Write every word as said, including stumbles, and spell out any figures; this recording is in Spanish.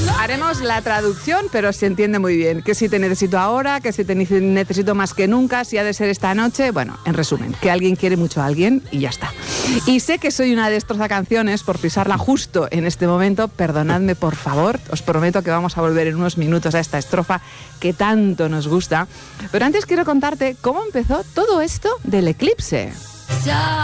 Haremos la traducción, pero se entiende muy bien. Que si te necesito ahora, que si te necesito más que nunca, si ha de ser esta noche. Bueno, en resumen, que alguien quiere mucho a alguien y ya está. Y sé que soy una destrozacanciones por pisarla justo en este momento. Perdonadme, por favor. Os prometo que vamos a volver en unos minutos a esta estrofa que tanto nos gusta. Pero antes quiero contarte cómo empezó todo esto del eclipse.